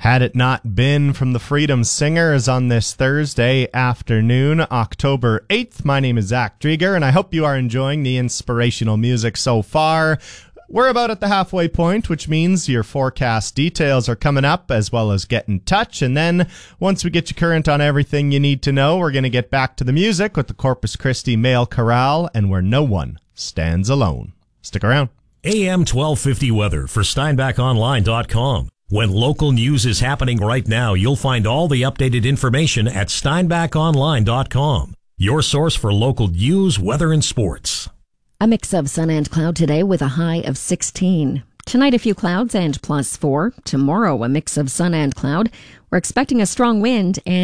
Had it not been from the Freedom Singers on this Thursday afternoon, October 8th. My name is Zach Drieger, and I hope you are enjoying the inspirational music so far. We're about at the halfway point, which means your forecast details are coming up, as well as get in touch. And then once we get you current on everything you need to know, we're going to get back to the music with the Corpus Christi Mail Chorale and Where No One Stands Alone. Stick around. AM 1250 weather for SteinbachOnline.com. When local news is happening right now, you'll find all the updated information at SteinbachOnline.com. Your source for local news, weather, and sports. A mix of sun and cloud today with a high of 16. Tonight, a few clouds and +4. Tomorrow, a mix of sun and cloud. We're expecting a strong wind and